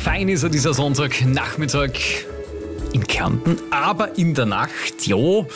Fein ist er dieser Sonntagnachmittag in Kärnten, aber in der Nacht, schon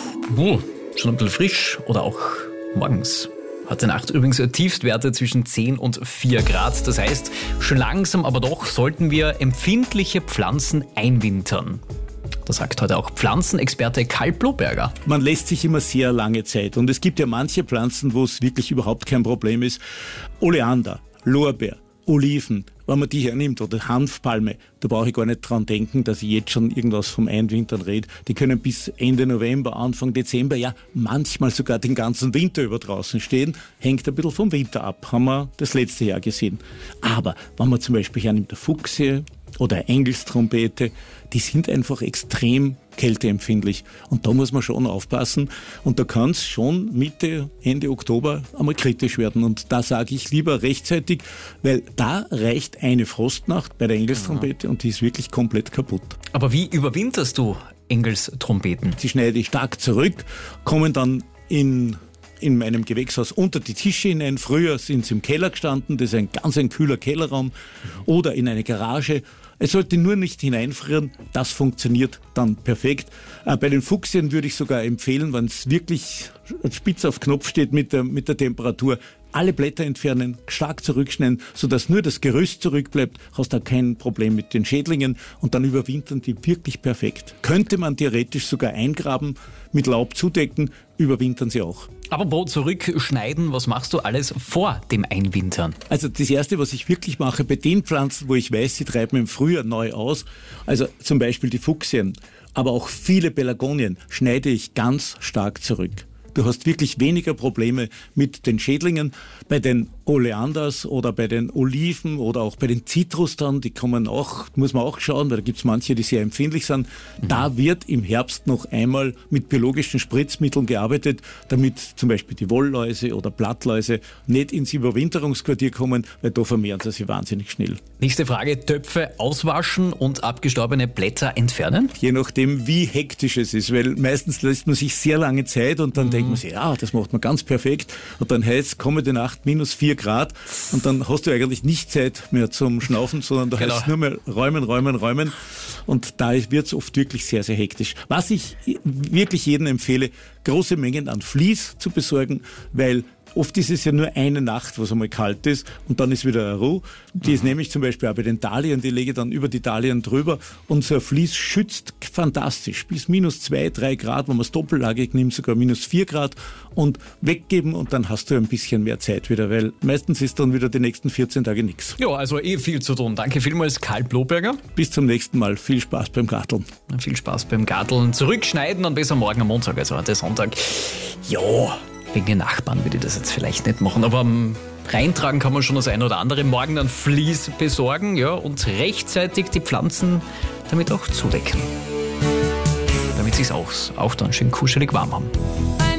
ein bisschen frisch oder auch morgens. Heute Nacht übrigens Tiefstwerte zwischen 10 und 4 Grad. Das heißt, schon langsam, aber doch sollten wir empfindliche Pflanzen einwintern. Das sagt heute auch Pflanzenexperte Karl Bloberger. Man lässt sich immer sehr lange Zeit und es gibt ja manche Pflanzen, wo es wirklich überhaupt kein Problem ist. Oleander, Lorbeer, Oliven, wenn man die hernimmt, oder Hanfpalme, da brauche ich gar nicht dran denken, dass ich jetzt schon irgendwas vom Einwintern rede. Die können bis Ende November, Anfang Dezember, ja manchmal sogar den ganzen Winter über draußen stehen. Hängt ein bisschen vom Winter ab, haben wir das letzte Jahr gesehen. Aber wenn man zum Beispiel hernimmt, der Fuchsie oder Engelstrompete, die sind einfach extrem kälteempfindlich. Und da muss man schon aufpassen. Und da kann es schon Mitte, Ende Oktober einmal kritisch werden. Und da sage ich lieber rechtzeitig, weil da reicht eine Frostnacht bei der Engelstrompete und die ist wirklich komplett kaputt. Aber wie überwinterst du Engelstrompeten? Sie schneide ich stark zurück, kommen dann in meinem Gewächshaus unter die Tische hinein. Früher sind sie im Keller gestanden, das ist ein kühler Kellerraum, oder in eine Garage. Es sollte nur nicht hineinfrieren, das funktioniert dann perfekt. Bei den Fuchsien würde ich sogar empfehlen, wenn es wirklich spitz auf Knopf steht mit der Temperatur, alle Blätter entfernen, stark zurückschneiden, sodass nur das Gerüst zurückbleibt, hast du kein Problem mit den Schädlingen und dann überwintern die wirklich perfekt. Könnte man theoretisch sogar eingraben, mit Laub zudecken, überwintern sie auch. Aber zurückschneiden, was machst du alles vor dem Einwintern? Also das Erste, was ich wirklich mache, bei den Pflanzen, wo ich weiß, sie treiben im Frühjahr neu aus, also zum Beispiel die Fuchsien, aber auch viele Pelargonien, schneide ich ganz stark zurück. Du hast wirklich weniger Probleme mit den Schädlingen. Bei den Oleanders oder bei den Oliven oder auch bei den Zitrus dann, die kommen auch, muss man auch schauen, weil da gibt es manche, die sehr empfindlich sind. Da wird im Herbst noch einmal mit biologischen Spritzmitteln gearbeitet, damit zum Beispiel die Wollläuse oder Blattläuse nicht ins Überwinterungsquartier kommen, weil da vermehren sie sich wahnsinnig schnell. Nächste Frage, Töpfe auswaschen und abgestorbene Blätter entfernen? Je nachdem, wie hektisch es ist, weil meistens lässt man sich sehr lange Zeit und dann denkt man sich, ja, das macht man ganz perfekt und dann heißt es, kommende Nacht minus 4 Grad und dann hast du eigentlich nicht Zeit mehr zum Schnaufen, sondern da heißt es nur mehr räumen und da wird es oft wirklich sehr, sehr hektisch. Was ich wirklich jedem empfehle, große Mengen an Vlies zu besorgen, weil oft ist es ja nur eine Nacht, wo es einmal kalt ist und dann ist wieder eine Ruhe. Die ist nämlich zum Beispiel auch bei den Dahlien, die lege ich dann über die Dahlien drüber und so ein Vlies schützt fantastisch bis minus 2, 3 Grad, wenn man es doppellagig nimmt, sogar minus 4 Grad und weggeben und dann hast du ein bisschen mehr Zeit wieder, weil meistens ist dann wieder die nächsten 14 Tage nichts. Ja, also viel zu tun. Danke vielmals, Karl Bloberger. Bis zum nächsten Mal. Viel Spaß beim Garteln. Viel Spaß beim Garteln. Zurückschneiden und besser morgen am Montag, also heute Sonntag. Ja. Wegen den Nachbarn würde ich das jetzt vielleicht nicht machen, aber reintragen kann man schon das eine oder andere. Morgen dann Vlies besorgen, ja, und rechtzeitig die Pflanzen damit auch zudecken. Damit sie es auch dann schön kuschelig warm haben.